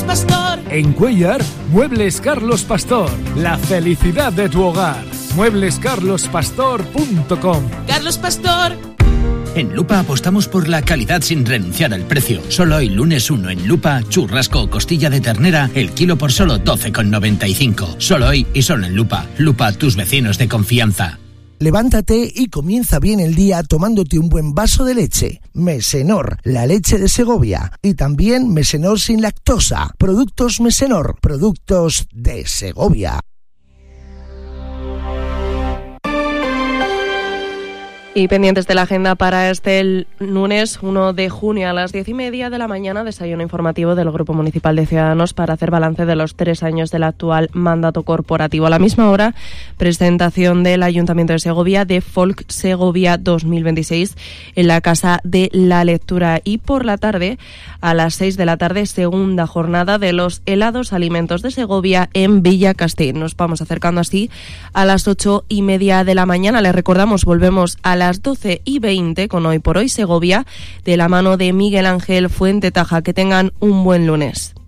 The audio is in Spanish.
Pastor. En Cuéllar, Muebles Carlos Pastor. La felicidad de tu hogar. mueblescarlospastor.com. Carlos Pastor. En Lupa apostamos por la calidad sin renunciar al precio. Solo hoy, lunes 1, en Lupa, churrasco o costilla de ternera, el kilo por solo 12,95. Solo hoy y solo en Lupa. Lupa, tus vecinos de confianza. Levántate y comienza bien el día tomándote un buen vaso de leche. Mesenor, la leche de Segovia. Y también Mesenor sin lactosa. Productos Mesenor, productos de Segovia. Y pendientes de la agenda para este lunes 1 de junio a las 10:30 de la mañana, desayuno informativo del Grupo Municipal de Ciudadanos para hacer balance de los 3 años del actual mandato corporativo. A la misma hora, presentación del Ayuntamiento de Segovia de Folk Segovia 2026 en la Casa de la Lectura. Y por la tarde, a las 6 de la tarde, segunda jornada de los helados alimentos de Segovia en Villa Castell. Nos vamos acercando así a las 8:30 de la mañana. Les recordamos, volvemos a las 12:20 con Hoy por Hoy Segovia, de la mano de Miguel Ángel Fuente Taja. Que tengan un buen lunes.